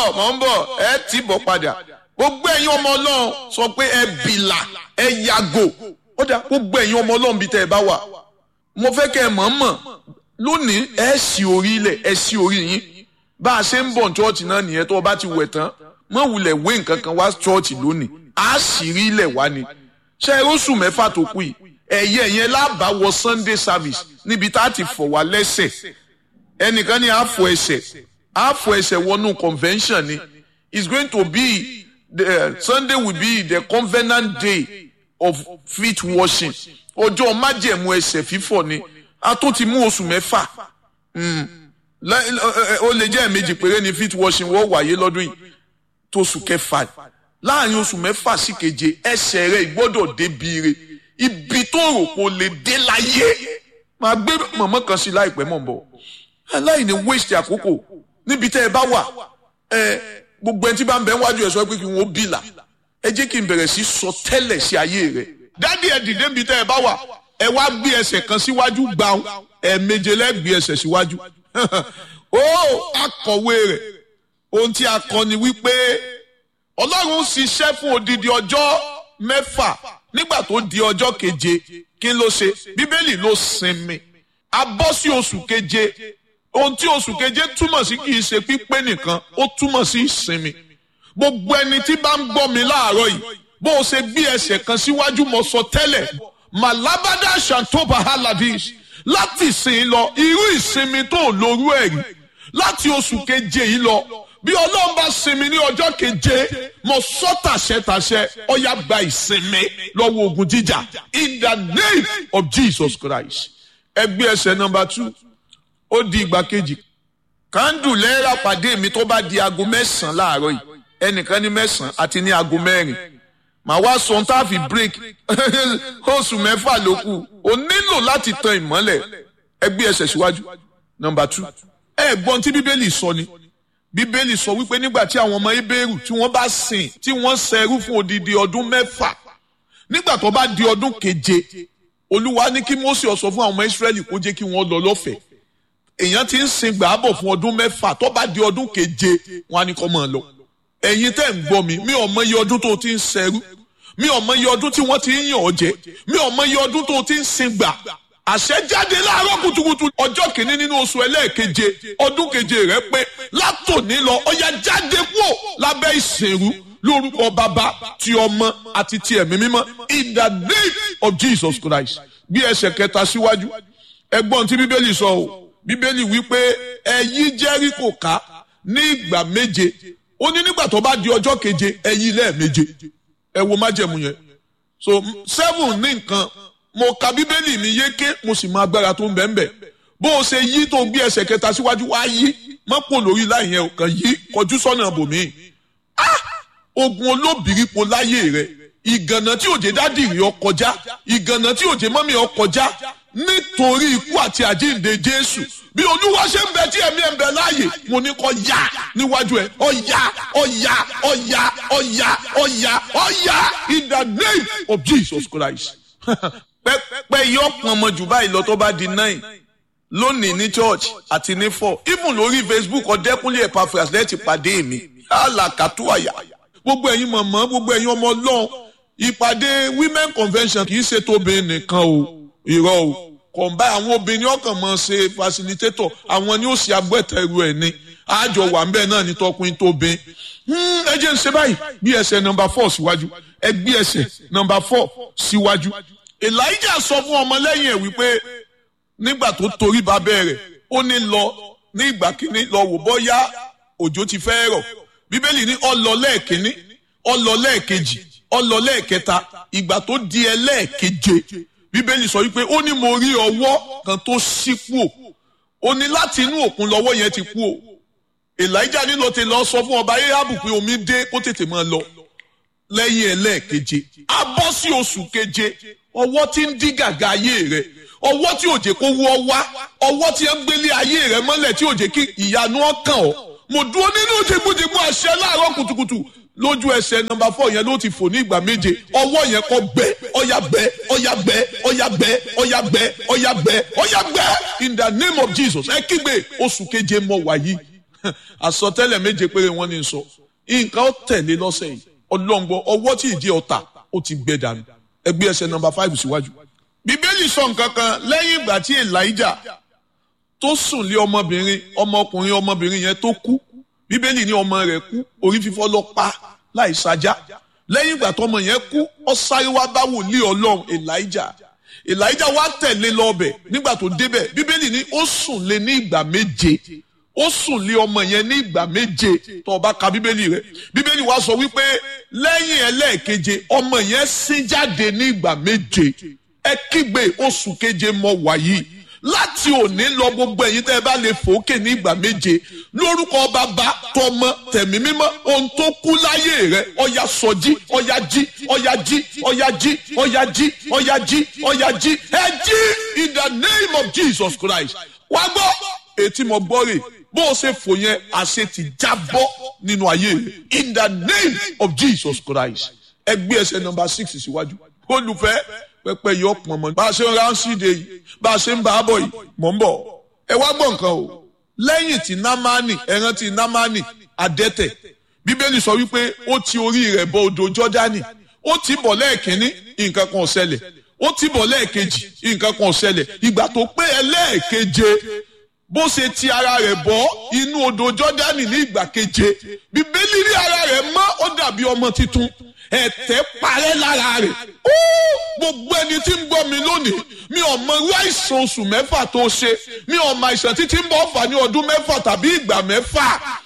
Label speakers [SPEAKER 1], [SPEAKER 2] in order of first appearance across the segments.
[SPEAKER 1] ń bọ̀ ẹ tì bọ̀ padà gbogbo ẹ̀yin ọmọ Ọlọ́run sọ pé ẹ bìlà ẹ yàgò ó dà gbogbo ẹ̀yin ọmọ Ọlọ́run bí tẹ́ ẹ bá wà mo fẹ́ kẹ́ ẹ mọ̀ lónìí ẹ ṣí orí ilẹ̀ ẹ ṣí orí yín bá a ṣe ń bọ̀ chọ́ọ̀chì náà nìyẹn tó o bá ti wẹ̀ tán mọ̀ wulẹ̀ wé nǹkan kan wá chọ́ọ̀chì lónìí á sì rí ilẹ̀ wá ni ṣe é oṣù mẹ́fà tó kù yìí ẹ̀yẹ yẹn lábàá wọ Sunday service níbi tá a ti fọ̀ wá lẹ́sẹ̀ ẹnìkan ní àfọ̀ ẹsẹ̀ wọnú convention ni it's going to be Sunday will be the covenant day of feet washing ọjọ́ májẹ̀mú ẹsẹ̀ fífọ̀ ni a tún ti mú oṣù mẹ́fà ó lè jẹ́ ẹ̀mejì péré ni feet washing wọ́n wáyé lọ́dún yìí tó oṣù kẹfà láàrin oṣù mẹ́fà sí keje ẹsẹ̀ rẹ̀ gbọ́dọ̀ débi re ibi tó rò kó lè dé láyé máa gbé mọ̀mọ́ kan sí láìpẹ́ mọ̀ bọ̀ aláìní waste àkókò níbi tẹ́ ẹ bá wà gbogbo ẹni tí bá ń bẹ wájú ẹ sọ pé kí wọn ó bìlà ẹ jẹ́ kí n bẹ̀rẹ̀ sí sọ tẹ́lẹ̀ sí ayé rẹ̀ dádì ẹ dìde níbi tẹ́ ẹ bá wà ẹ wá gbé ẹsẹ̀ kan síwájú gbàù ẹ̀ẹ̀méje lẹ́gbẹ̀ẹ́ ẹsẹ̀ síwájú ó akọ̀wé rẹ̀ ohun tí a kọ ni wípé Ọlọ́run ṣiṣẹ́ fún odidi ọjọ́ mẹ́fà nígbà tó di ọjọ́ keje kí ló ṣe Bíbélì ló sinmi a bọ́ sí oṣù keje ohun tí oṣù keje túmọ̀ sí kì í ṣe pípé nìkan ó túmọ̀ sí ìsinmi gbogbo ẹni tí bá ń gbọ́ mi láàárọ̀ yìí bó o ṣe gbé ẹsẹ̀ kan síwájú mo sọ tẹ́lẹ̀ malabada shantoba haladish láti ìsìn lọ irú ìsinmi tó lórú ẹ̀rí láti oṣù keje yìí lọ bí Ọlọ́run bá sinmi ní ọjọ́ keje mo sọ tàṣẹtàṣẹ ó yá gba ìsinmi lọ́wọ́ ogun jíjà in the name of Jesus Christ ẹgbẹ́ ẹsẹ̀ number 2 ó di ìgbà kejì kándù lẹ́ẹ̀rà pàdé mi tó bá di aago 9 láàárọ̀ yìí ẹnìkan ní 9 àti ní aago 4 màá wá sọ tá a fi break oṣù mẹ́fà ló kù o nílò láti tan ìmọ́lẹ̀ ẹgbẹ́ ẹsẹ̀ síwájú number 2 ẹ̀gbọ́n tí Bíbélì sọ ni Bíbélì sọ wípé nígbà tí àwọn ọmọ Hébérù tí wọ́n bá sìn tí wọ́n ṣẹrú fún odidi ọdún 6 nígbà tó bá di ọdún keje Olúwa ní kí Mósè ó sọ fún àwọn ọmọ Ísírẹ́lì kó jẹ́ kí wọ́n lọ lọ́fẹ̀ẹ́ èèyàn ti ń sin gbàábọ̀ fún ọdún 6 tó bá di ọdún keje wọn á ní kó máa lọ ẹ̀yin tẹ́ ń gbọ́ mi ò mọ iye ọdún tó ti ń ṣẹrú mi ò mọ iye ọdún tí wọ́n ti ń yàn ọ́ jẹ mi ò mọ iye ọdún tó ti ń sin gbà àṣẹ jáde láàárọ̀ kùtùkùtù ọjọ́ kìíní nínú oṣù ẹlẹ́ẹ̀keje ọdún keje rẹ̀ pé látòní lọ ó yá jáde kúrò lábẹ́ ìsìnrú lórúkọ bàbá ti ọmọ àti ti ẹ̀mí mímọ́ in the name of Jesus Christ bí ẹsẹ̀ kẹta síwájú ẹgbọ́n tí Bíbélì sọ o Bíbélì wípé ẹ yí Jẹ́ríkò ká ní ìgbà 7 ó ní nígbà tó bá di ọjọ́ keje ẹ yí lẹ́ẹ̀méje ẹ wo májẹ̀mú yẹn so 7 ní nǹkan mo ka Bíbélì mi yéké mo sì mọ agbára tó ń bẹ ń bẹ bó o ṣe yí tó gbé ẹsẹ̀ kẹta síwájú wá yí mọ́pò lórí láì yẹn kàn yí kọjú sọ́nà bòmí ogun olóbìrípo láyé rẹ ìgànnà tí òjé dádì rí ọ kọjá ìgànnà tí òjé mọ́mí ọ kọjá nítorí ikú àti àjíǹde Jésù bí Olúwa ṣe ń bẹ tí ẹ̀mí ẹ̀ ń bẹ láàyè mo ní kó yá níwájú ẹ̀ ọ̀yá in the name of Jesus Christ pẹ́pẹ́ yọ pọn ọmọ jù báyìí lọ tó bá di 9 lónìí ní church àti ní 4 even lórí Facebook Ọ̀dẹ́kúnlé Epaphras lẹ́ẹ̀tì pàdé mi alakatuaya gbogbo ẹ̀yin mọ̀mọ́ gbogbo ẹ̀yin ọmọ Ọlọ́run ìpàdé women convention kì í ṣe tóbi nìkan o irọ́ o kọ̀ǹbá àwọn obìnrin ọkàn mọ̀ ṣe facilitator àwọn ni ó ṣe agbẹ́tẹ̀rù ẹ̀ ni àjọ wà ń bẹ́ẹ̀ náà ní tọkùnrin tóbi ẹ jẹ́ ń ṣe báyìí bí ẹsẹ̀ number 4 síwájú ẹ gbé ẹsẹ̀ number 4 síwájú Elijah sọ fún ọmọlẹ́yìn ẹ̀ wípé nígbà tó torí babẹ́ rẹ̀ ó ní lọ ní ìgbà kínní lọ wò bóyá òjò ti fẹ́ rọ̀ Bíbélì ní ó lọ lẹ́ẹ̀kínní ó lọ lẹ́ẹ̀kejì ó lọ lẹ́ẹ̀kẹta ìgbà tó di ẹlẹ́ẹ̀keje Bíbélì sọ wípé ó ní mo rí ọwọ́ kan tó ṣí kúò ó ní láti inú òkun lọ́wọ́ yẹn ti kú o Elijah ní lọ ti lọ sọ fún ọba Ahabu pé omi dé kó tètè máa lọ lẹ́yìn ẹlẹ́ẹ̀keje a bọ́ sí oṣù keje ọwọ́ tí ń dí gàgà ayé rẹ̀ ọwọ́ tí ò jẹ́ kó wọ́ wá ọwọ́ tí ń gbélé ayé rẹ̀ mọ́lẹ̀ tí ò jẹ́ kí ìyanu ọkàn ọ́ mo dúró nínú jẹgbújẹgbú àṣẹ láàárọ̀ kùtùkùtù lójú ẹsẹ̀ number 4 yẹn ló ti fò ní ìgbà 7 ọwọ́ yẹn kọ́ gbẹ ọ̀yà gbẹ ọ̀yà gbẹ ọ̀yà gbẹ ọ̀yà gbẹ ọ̀yà gbẹ ọ̀yà gbẹ in the name of Jesus ẹ kígbe oṣù keje mọ wàyí àsọtẹ́lẹ̀ méje péré wọ́n ní sọ nǹkan ó tẹ̀lé lọ́sẹ̀ yìí ọlọ́ngbọ́ ọwọ́ tí ìdí ọ̀tá ó ti gbẹ dànù ẹgbẹ́ ẹsẹ̀ nọ́mbà 5 síwájú. bíbélì sọ nǹkan kan lẹ́yìn ìgbà tí Èlíjà tó sùn lé ọmọkùnrin ọmọbìnrin yẹn tó kú bíbélì ní ọmọ rẹ̀ kú orí fífọ́ lọ pa láì sajá lẹ́yìn ìgbà tọmọ yẹn kú ó sáré wá bá wòlíì Ọlọ́run Èlíjà wá tẹ̀lé lọ́bẹ̀ nígbà tó débẹ̀ bíbélì ní ó sùn lé ní ìgbà méje ó sùn lé ọmọ yẹn ní ìgbà méje tó bá ka bíbélì rẹ̀ bíbélì wá sọ wípé lẹ́yìn ẹlẹ́ẹ̀keje ọmọ yẹn sín jáde ní ìgbà méje ẹ kígbe oṣù keje mọ wàyí láti òní lọ gbogbo ẹ̀yin tẹ́ ẹ bá lè fòókè ní ìgbà méje lórúkọ bàbá tọmọ tẹ̀mí mímọ́ ohun tó kú láyé rẹ ọya sọjí ọya jí ọya jí ọya jí ọya jí ọya jí ọya jí ẹ jí in the name of Jesus Christ. wá gbọ́ etí mo gbọ́ rè bó o ṣe fò yẹn àṣẹ ti jábọ́ nínú ayé rẹ in the name of Jesus Christ. ẹ gbé ẹsẹ̀ nọ́mbà 6 síwájú olùfẹ́ pẹpẹ yọ pọnmọ bá a ṣe ń ránṣíde yìí bá a ṣe ń bá a bọ̀ yìí mọ̀ ń bọ̀ ẹ wá gbọ́ nǹkan o lẹ́yìn tí Námánì ẹran tí Námánì adẹ́tẹ̀ bíbélì sọ wípé ó ti orí rẹ̀ bọ odò Jọ́dánì ó ti bọ̀ lẹ́ẹ̀kínní nǹkan kan ò ṣẹlẹ̀ ó ti bọ̀ lẹ́ẹ̀kejì nǹkan kan ò ṣẹlẹ̀ ìgbà tó pé ẹlẹ́ẹ̀keje bó ṣe ti ara rẹ̀ bọ́ inú odò Jọ́dánì ní ìgbà keje bíbélì rí ara rẹ̀ mọ́ ó dàbí ọmọ tuntun ẹ̀tẹ̀ parẹ́ lára rẹ̀ gbogbo ẹni tí ń gbọ́ mi lónìí mi ò mọ irú àìsàn oṣù mẹ́fà tó ṣe mi ò mọ àìsàn títí ń bọ̀ fà ní ọdún mẹ́fà tàbí ìgbà mẹ́fà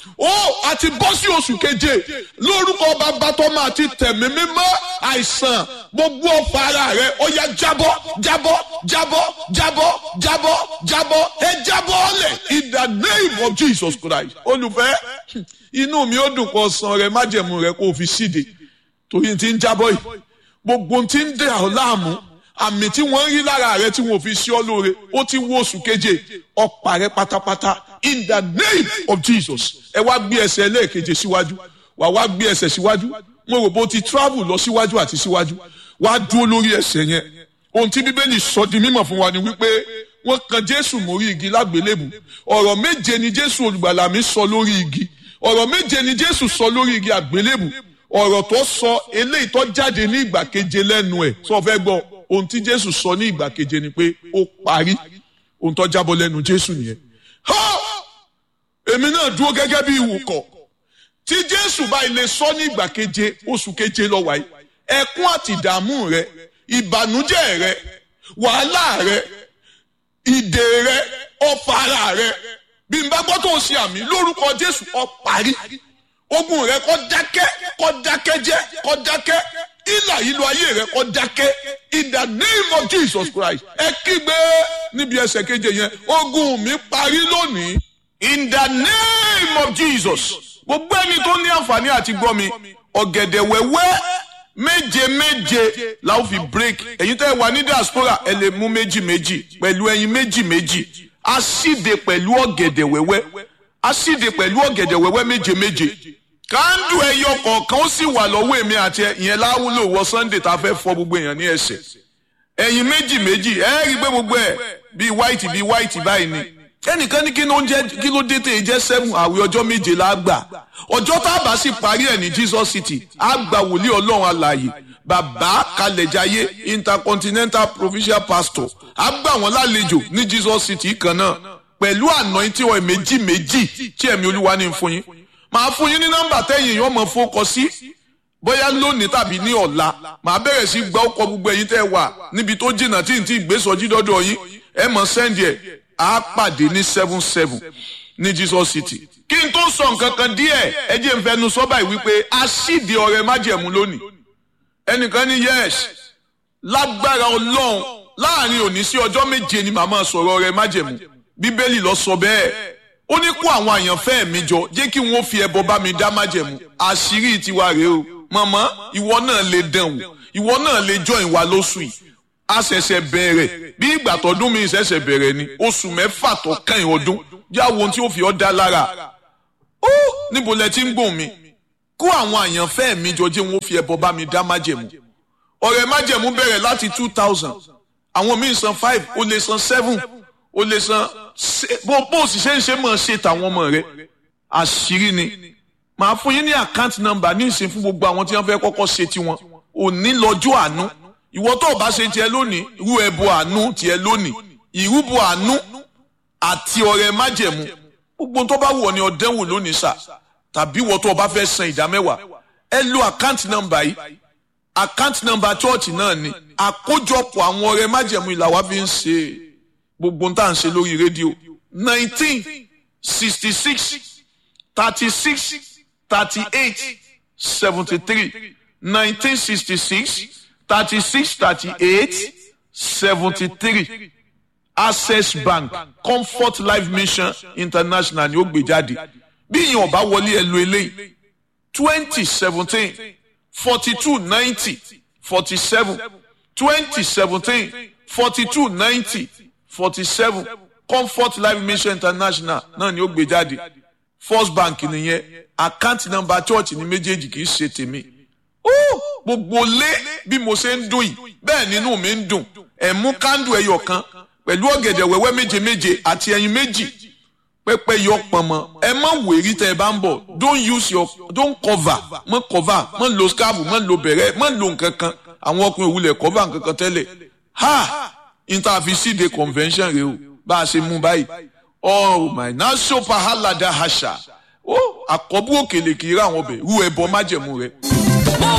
[SPEAKER 1] àti bọ́ sí oṣù keje lórúkọ bàbá tọ́mọ àti tẹ̀mí mímọ́ àìsàn gbogbo ọ̀fà ara rẹ̀ ó yá jábọ́ jábọ́ jábọ́ jábọ́ jábọ́ jábọ́ ẹ jábọ́ ọ̀lẹ̀ in the name of Jesus Christ. olùfẹ́ inú mi ó dùn kó san rẹ májẹ̀mú rẹ kó o fi síde torí ti ń jábọ́ yìí gbogbo ti ń dè ọ́ láàmú àmì tí wọ́n ń rí lára rẹ tí wọ́n fi sí ọ lóore ó ti wó oṣù keje ọ̀pá rẹ pátápátá in the name of Jesus. ẹ wá gbé ẹsẹ̀ lẹ́ẹ̀keje síwájú wá gbé ẹsẹ̀ síwájú mo rò bó ti travel lọ síwájú àti síwájú wá dúró lórí ẹsẹ̀ yẹn ohun tí bíbélì sọ di mímọ̀ fún wa ni wípé wọ́n kan Jésù mórí igi lágbélébù ọ̀rọ̀ méje ni Jésù olùgbàlà mi sọ lórí igi ọ̀rọ̀ méje ni Jésù sọ lórí igi àgbélébù ọ̀rọ̀ tó sọ eléyìí tó jáde ní ìgbà keje lẹ́nu ẹ̀ sọ fẹ́ gbọ́ ohun tí Jésù sọ ní ìgbà keje ni pé ó parí ohun tó jábọ́ lẹ́nu Jésù nìyẹn. èmi náà dúró gẹ́gẹ́ bí ìwòkọ̀ tí Jésù bá ilé sọ ní ìgbà keje oṣù keje lọ wáyé ẹkún àti ìdààmú rẹ ìbànújẹ́ rẹ wàhálà rẹ ìdè rẹ ọ̀fà ara rẹ bí n bá gbọ́ tó ń ṣe àmì lórúkọ Jésù ó parí ogun rẹ kó dákẹ́ jẹ́ kó dákẹ́ ìlà ìlú ayé rẹ kó dákẹ́ in the name of Jesus Christ. ẹ kígbe níbi ẹsẹ̀ keje yẹn ogun mi parí lónìí in the name of Jesus. gbogbo ẹni tó ní àǹfààní àti gbọ́ mi ọ̀gẹ̀dẹ̀ wẹ́wẹ́ méje la ó fi break ẹ̀yin tẹ́ wà ní diaspora ẹ lè mú méjì pẹ̀lú ẹyin méjì asíde pẹ̀lú ọ̀gẹ̀dẹ̀ wẹ́wẹ́ asíde pẹ̀lú ọ̀gẹ̀dẹ̀ wẹ́wẹ́ méje kándù ẹyọ kọ̀ọ̀kan ó sì wà lọ́wọ́ èmi àti ìyẹn láwùlò wọ Sunday tá a fẹ́ fọ gbogbo èèyàn ní ẹsẹ̀ ẹ̀yin méjì ẹ rí i pé gbogbo ẹ̀ bíi white báyìí ni ẹnìkan ní kí ló dé tẹ̀ jẹ́ 7 àwẹ̀ ọjọ́ méje la gbà ọjọ́ tá a bá sì parí ẹ̀ ní Jesus City á gba wòlíì Ọlọ́run alààyè bàbá kalẹ̀jáyé intercontinental provincial pastor á gbà wọ́n lálejò ní Jesus City kan náà pẹ̀lú anointing oil méjì tí ẹ̀mí Olúwa ní fún yín màá fún yín ní nọ́mbà tẹ́yìn yóò mọ̀ fọ́kọ sí bóyá lónìí tàbí ní ọ̀la màá bẹ̀rẹ̀ sí gba ọkọ̀ gbogbo ẹ̀yin tẹ́ wà níbi tó jìnnà tí n ti gbèsòjì dọ́dọ̀ yín ẹ mọ̀ sẹ́ndì ẹ̀ á pàdé ní 7 ní Jesus City. kí n tó sọ nǹkan kan díẹ̀ ẹ jẹ́ n fẹnu sọ báyìí wípé a ṣíde ọrẹ májẹ̀mú lónìí ẹnìkan ní yes lágbára Ọlọ́run láàrin òní sí ọjọ́ méje ni màmá sọ̀rọ̀ ọrẹ májẹ̀mú bíbélì ló sọ bẹ́ẹ̀ ó ní kó àwọn àyànfẹ́ mi jọ jẹ́ kí wọ́n fi ẹbọ bá mi dá májẹ̀mú àṣírí tiwa rèé o màmá ìwọ náà lè dán wò ìwọ náà lè join wa lóṣù yìí a ṣẹ̀ṣẹ̀ bẹ̀rẹ̀ bí ìgbà tọdún mi ṣẹ̀ṣẹ̀ bẹ̀rẹ̀ ni oṣù mẹ́fà tó kàn ọdún jáwọ́ ohun tí ó fi ọ́ dá lára ó níbo lẹ ti ń gbóhùn mi kó àwọn àyànfẹ́ mi jọ jẹ́ wọ́n fi ẹbọ bá mi dá májẹ̀mú ọrẹ májẹ̀mú bẹ̀rẹ̀ láti 2000 àwọn míì san 5 ó lè san 7 ó lè san bó sì ṣe ń ṣe mọ̀ ṣe tàwọn ọmọ rẹ̀ àṣírí ni màá fún yín ní account number ní ìsìn fún gbogbo àwọn tí wọ́n fẹ́ kọ́kọ́ ṣe tiwọn òní lọ́jọ́ àánú ìwọ tó o bá ṣe tiẹ̀ lónìí irú ẹbọ àánú tiẹ̀ lónìí ìrúbọ àánú àti ọrẹ májẹ̀mú gbogbo tó bá wù ọ́ ní ọdẹwò lónìí sà tàbí ìwọ tó o bá fẹ́ san ìdá mẹ́wàá ẹ lo account number yìí account number church náà ni àkójọpọ̀ àwọn ọrẹ májẹ̀mú ìlàwá fi ń ṣe gbogbo tá à ń ṣe lórí rédíò 1966 36 38 73 Access Bank Comfort Life Mission International ni ó gbé jáde bí ìyẹn ọba wọlé ẹ lo eléyìí 2017 42 90 47 2017 42 90 47 Comfort Life Mission International náà ni ó gbé jáde First Bank nìyẹn account number church ní méjèèjì kì í ṣe tèmi gbogbo lé bí mo ṣe ń dùn yìí bẹ́ẹ̀ nínú mi ń dùn ẹ mú kándù ẹyọ kan pẹ̀lú ọ̀gẹ̀dẹ̀ wẹ́wẹ́ méje méje àti ẹyin méjì pẹ́pẹ́ yọ pọ̀nmọ́ ẹ má wèrí tẹ́ ẹ bá ń bọ̀ don't cover mọ́ lo scarf mọ́ lo bẹ̀rẹ̀ mọ́ lo nǹkan kan àwọn ọkùnrin òwúlẹ̀ cover nǹkan kan tẹ́lẹ̀ interfacide convention rẹ o bá a ṣe mú báyìí oh my naso pahalada hasha àkọ́bù òkèlè kì í ra àwọn ọbẹ̀ rú ẹbọ májẹ̀mú rẹ.